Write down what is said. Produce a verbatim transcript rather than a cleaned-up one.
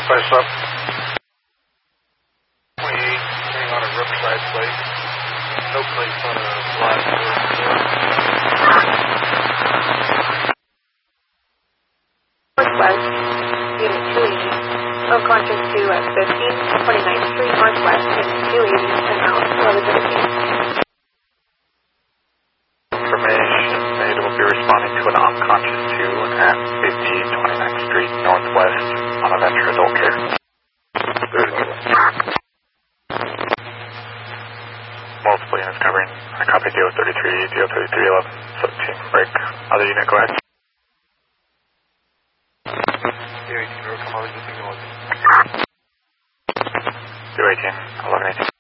twenty-five sub. twenty-eight, hang on a Riverside plate. No plates on a black door. Northwest, unit two eighty. Unconscious two at fifteen, twenty-ninth Street Northwest, unit two eighty, and out eleven fifteen. Information made will be responding to an unconscious two at fifty, twenty-ninth Street Northwest on a Venture Adult Care. Multiple units covering. I copy D O thirty-three, D O thirty-three, eleven, seventeen, break. Other unit, go ahead. D O eighteen, come over, D O eighteen, eleven eighteen.